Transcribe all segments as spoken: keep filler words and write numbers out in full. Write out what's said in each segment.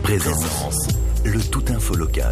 Présence, le tout info local.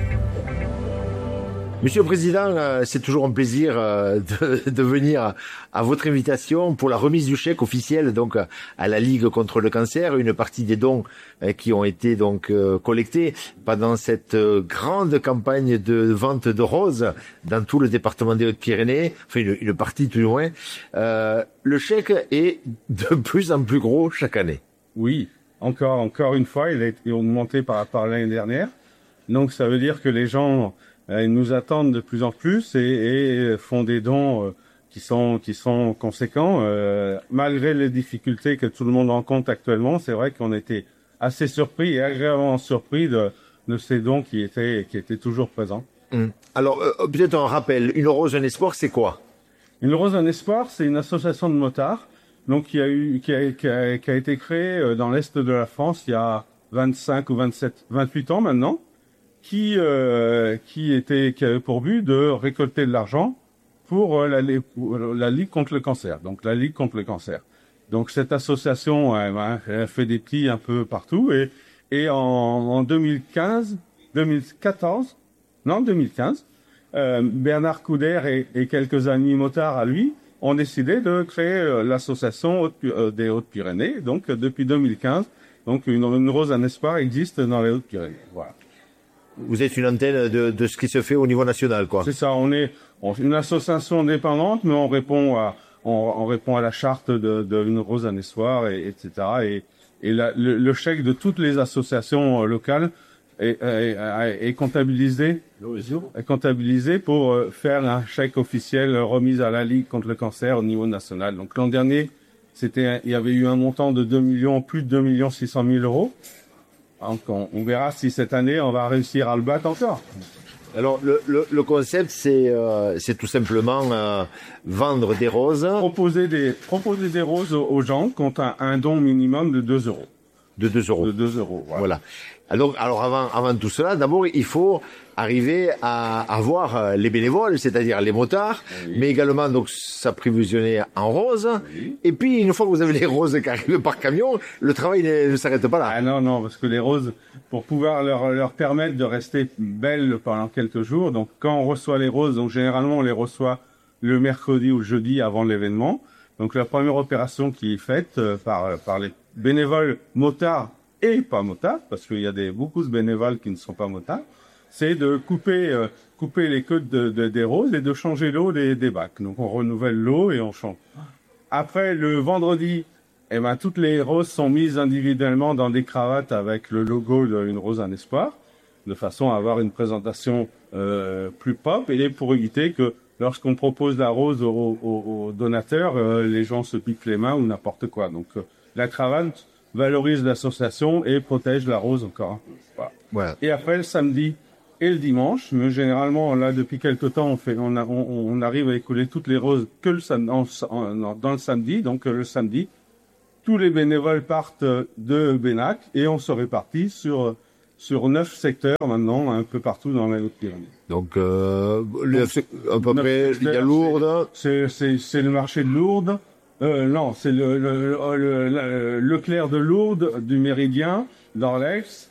Monsieur le Président, c'est toujours un plaisir de, de venir à votre invitation pour la remise du chèque officiel donc à la Ligue contre le cancer, une partie des dons qui ont été donc collectés pendant cette grande campagne de vente de roses dans tout le département des Hautes-Pyrénées, enfin une, une partie tout du moins. Euh, le chèque est de plus en plus gros chaque année. Oui, encore, encore une fois, il a été augmenté par rapport à l'année dernière. Donc ça veut dire que les gens Ils nous attendent de plus en plus et, et font des dons euh, qui sont qui sont conséquents. Euh, malgré les difficultés que tout le monde rencontre actuellement, c'est vrai qu'on était assez surpris et agréablement surpris de, de ces dons qui étaient qui étaient toujours présents. Mmh. Alors euh, peut-être un rappel, Une Rose un Espoir, c'est quoi? Une Rose un Espoir, c'est une association de motards, donc qui a eu qui a, qui a, qui a été créée dans l'est de la France il y a vingt-cinq ou vingt-sept, vingt-huit ans maintenant. qui euh, qui était qui avait pour but de récolter de l'argent pour euh, la, pour la Ligue contre le cancer. Donc la Ligue contre le cancer. Donc cette association euh, elle fait des petits un peu partout et et en, en deux mille quinze, deux mille quatorze, non deux mille quinze, euh, Bernard Couder et, et quelques amis motards à lui ont décidé de créer euh, l'association Haute, euh, des Hautes-Pyrénées. Donc depuis deux mille quinze, donc une, une Rose un Espoir existe dans les Hautes-Pyrénées. Voilà. Vous êtes une antenne de, de ce qui se fait au niveau national, quoi. C'est ça, on est on, une association indépendante, mais on répond à on, on répond à la charte de, de Une Rose un Espoir, et, etc. Et, et la, le, le chèque de toutes les associations locales est, est, est comptabilisé, est comptabilisé pour faire un chèque officiel remis à la Ligue contre le cancer au niveau national. Donc l'an dernier, c'était il y avait eu un montant de deux millions, plus de deux millions six cent mille euros. Donc on, on verra si cette année on va réussir à le battre encore. Alors le, le, le concept c'est euh, c'est tout simplement euh, vendre des roses. Proposer des proposer des roses aux, aux gens contre un, un don minimum de deux euros. De deux euros. De deux euros. Voilà. voilà. Alors alors avant avant tout cela, d'abord il faut arriver à avoir les bénévoles, c'est-à-dire les motards, oui. mais également donc s'approvisionner en roses. Oui. Et puis une fois que vous avez les roses qui arrivent par camion, le travail ne, ne s'arrête pas là. Ah non non, parce que les roses, pour pouvoir leur leur permettre de rester belles pendant quelques jours, donc quand on reçoit les roses, donc généralement on les reçoit le mercredi ou le jeudi avant l'événement. Donc la première opération qui est faite euh, par par les bénévoles motards et pas motards, parce qu'il y a des beaucoup de bénévoles qui ne sont pas motards, c'est de couper euh, couper les queues de, de, des roses et de changer l'eau des, des bacs. Donc on renouvelle l'eau et on change. Après le vendredi, eh ben toutes les roses sont mises individuellement dans des cravates avec le logo de Une Rose un Espoir, de façon à avoir une présentation euh, plus pop et pour éviter que lorsqu'on propose la rose aux, aux, aux donateurs, euh, les gens se piquent les mains ou n'importe quoi. Donc euh, la cravate valorise l'association et protège la rose encore. Voilà. Voilà. Et après le samedi et le dimanche, mais généralement là depuis quelque temps on fait on, a, on, on arrive à écouler toutes les roses que le sam- en, en, dans le samedi. Donc le samedi, tous les bénévoles partent de Bénac et on se répartit sur sur neuf secteurs maintenant un peu partout dans les Hautes-Pyrénées. Donc, euh, Donc à peu près il y a Lourdes. C'est c'est c'est le marché de Lourdes. Euh, non, c'est le le, le, le le Leclerc de Lourdes, du Méridien, d'Orlex.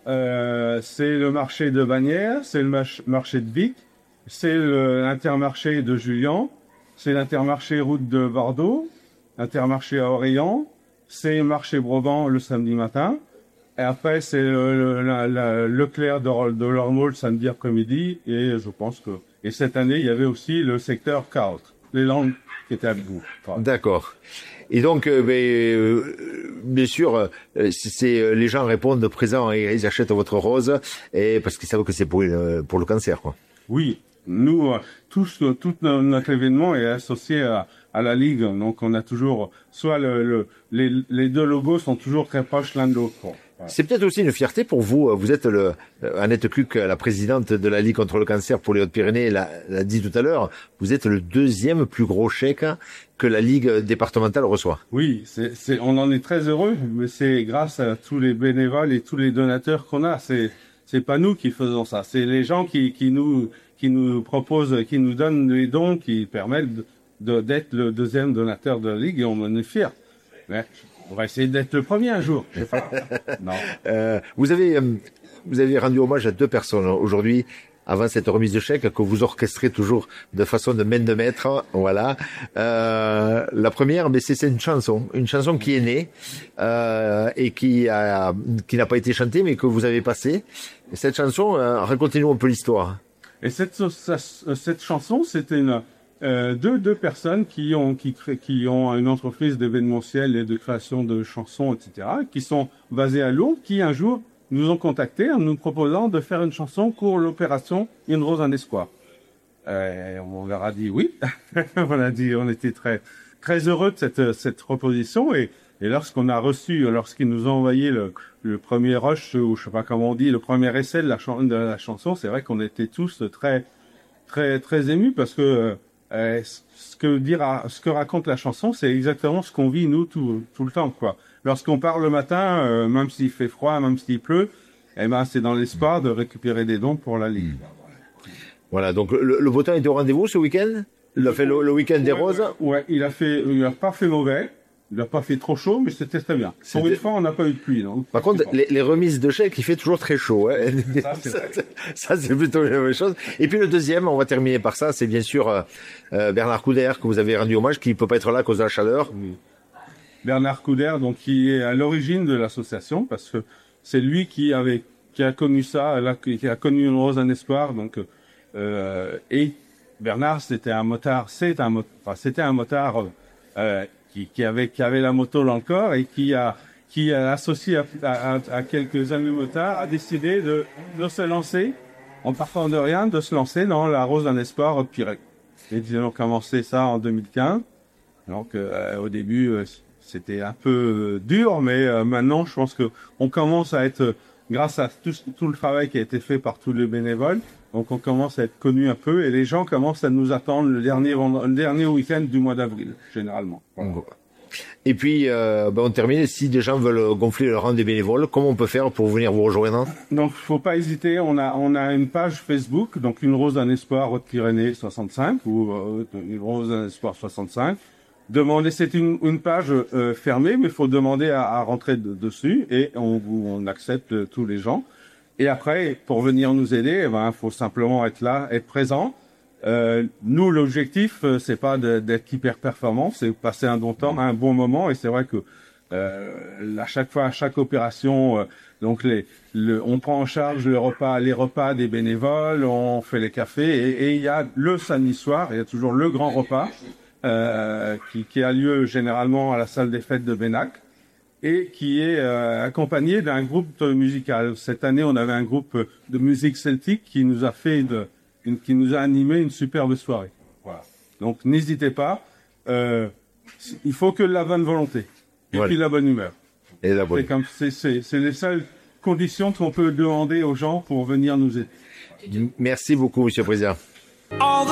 Euh, c'est le marché de Bagnères, c'est le mach- marché de Vic, c'est le, l'intermarché de Julian, c'est l'intermarché route de Bordeaux, l'intermarché à Orléans, c'est marché Brabant le samedi matin, et après c'est le, le, la, la, Leclerc de, de Lormeau le samedi après-midi, et je pense que et cette année il y avait aussi le secteur Caout, les Landes qui étaient à bout. Enfin, D'accord. Et donc, euh, ben, euh, bien sûr, euh, c'est, euh, les gens répondent présents et ils achètent votre rose, et parce qu'ils savent que c'est pour, euh, pour le cancer, quoi. Oui, nous, euh, tous, euh, tout notre événement est associé à, à la Ligue, donc on a toujours, soit le, le, les, les deux logos sont toujours très proches l'un de l'autre. Voilà. C'est peut-être aussi une fierté pour vous. Vous êtes le, Annette Cluc, la présidente de la Ligue contre le cancer pour les Hautes-Pyrénées, l'a, l'a dit tout à l'heure. Vous êtes le deuxième plus gros chèque que la Ligue départementale reçoit. Oui, c'est, c'est, on en est très heureux, mais c'est grâce à tous les bénévoles et tous les donateurs qu'on a. C'est, c'est pas nous qui faisons ça. C'est les gens qui, qui nous, qui nous proposent, qui nous donnent les dons qui permettent de, de, d'être le deuxième donateur de la Ligue et on en est fiers. Mais On va essayer d'être le premier un jour. Je sais pas. Non. Euh, vous avez, euh, vous avez rendu hommage à deux personnes aujourd'hui, avant cette remise de chèque, que vous orchestrez toujours de façon de main de maître. Voilà. Euh, la première, mais c'est, c'est une chanson, une chanson qui est née euh, et qui a, qui n'a pas été chantée, mais que vous avez passée. Et cette chanson, euh, racontez-nous un peu l'histoire. Et cette, cette chanson, c'était une, euh, deux, deux personnes qui ont, qui, crée, qui ont une entreprise d'événementiel et de création de chansons, et cetera, qui sont basées à Londres, qui un jour nous ont contactés en nous proposant de faire une chanson pour l'opération Une Rose, un Espoir. Euh, on leur a dit oui. on a dit, on était très, très heureux de cette, cette proposition et, et lorsqu'on a reçu, lorsqu'ils nous ont envoyé le, le premier rush, ou je sais pas comment on dit, le premier essai de la, chan- de la chanson, c'est vrai qu'on était tous très, très, très émus parce que euh, ce que dire, ce que raconte la chanson, c'est exactement ce qu'on vit nous tout, tout le temps, quoi. Lorsqu'on part le matin, euh, même s'il fait froid, même s'il pleut, eh ben c'est dans l'espoir de récupérer des dons pour la Ligue. Voilà, donc le, le beau temps était au rendez-vous ce week-end. Il a fait le, le week-end des ouais, roses. Ouais, ouais, il a fait, il a pas fait mauvais, il a pas fait trop chaud, mais c'était très bien. Pour une fois, on n'a pas eu de pluie, donc. Par contre, les, les remises de chèques, il fait toujours très chaud. Hein. Ça, c'est ça, ça, c'est plutôt une bonne chose. Et puis le deuxième, on va terminer par ça, c'est bien sûr euh, euh, Bernard Couder que vous avez rendu hommage, qui peut pas être là à cause de la chaleur. Oui. Bernard Couder, donc qui est à l'origine de l'association, parce que c'est lui qui avait, qui a connu ça, là, qui a connu Une Rose, un Espoir, donc euh, et Bernard, c'était un motard, c'est un, enfin, c'était un motard euh, qui, qui avait, qui avait la moto dans le corps et qui a, qui a associé à, à, à quelques amis motards, a décidé de, de se lancer, en partant de rien, de se lancer dans la Rose, un Espoir au Pirec. Et ils ont commencé ça en deux mille quinze. Donc euh, au début. Euh, C'était un peu dur, mais euh, maintenant, je pense que on commence à être, grâce à tout, tout le travail qui a été fait par tous les bénévoles, donc on commence à être connu un peu et les gens commencent à nous attendre le dernier, le dernier week-end du mois d'avril, généralement. Voilà. Et puis, euh, ben on termine. Si des gens veulent gonfler le rang des bénévoles, comment on peut faire pour venir vous rejoindre? Donc, faut pas hésiter. On a, on a une page Facebook, donc Une Rose, un Espoir, Haute-Pyrénées soixante-cinq, ou euh, Une Rose, un Espoir soixante-cinq. Demandez, c'est une, une page euh, fermée, mais il faut demander à, à rentrer de, dessus et on, on accepte euh, tous les gens. Et après, pour venir nous aider, il ben, faut simplement être là, être présent. Euh, nous, l'objectif, euh, c'est pas de, d'être hyper performant, c'est passer un bon temps, un bon moment. Et c'est vrai que euh, à chaque fois, à chaque opération, euh, donc les, le, on prend en charge le repas, les repas des bénévoles, on fait les cafés et il y a le samedi soir, il y a toujours le grand repas. Euh, qui, qui a lieu généralement à la salle des fêtes de Bénac et qui est euh, accompagné d'un groupe musical. Cette année, on avait un groupe de musique celtique qui nous a fait de, une, qui nous a animé une superbe soirée. Voilà. Donc n'hésitez pas. Euh, il faut que la bonne volonté et voilà. Puis la bonne humeur. Et la bonne. C'est comme c'est c'est c'est les seules conditions qu'on peut demander aux gens pour venir nous aider. Merci beaucoup, Monsieur le Président.